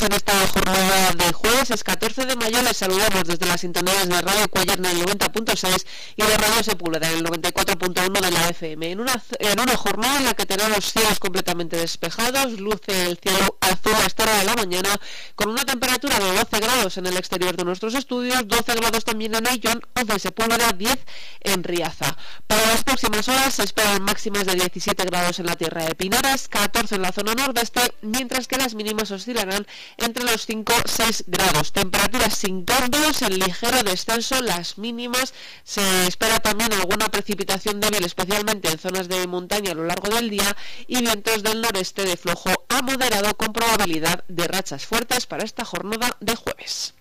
en esta jornada de jueves. Es 14 de mayo, les saludamos desde las sintonías de Radio Cuéllar en el 90.6 y de Radio Sepúlveda en el 94.1 de la FM. En una jornada en la que tenemos cielos completamente despejados, luce el cielo azul a esta hora de la mañana, con una temperatura de 12 grados en el exterior de nuestros estudios, 12 grados también en Ayllón, 11 en Sepúlveda, 10 en Riaza. Para las próximas horas se esperan máximas de 17 grados en la Tierra de Pinares, 14 en la zona nordeste, mientras que las mínimas oscilarán entre los 5 y 6 grados. Temperaturas sin cambios, en ligero descenso las mínimas. Se espera también alguna precipitación débil, especialmente en zonas de montaña a lo largo del día, y vientos del noreste de flojo a moderado con probabilidad de rachas fuertes para esta jornada de jueves.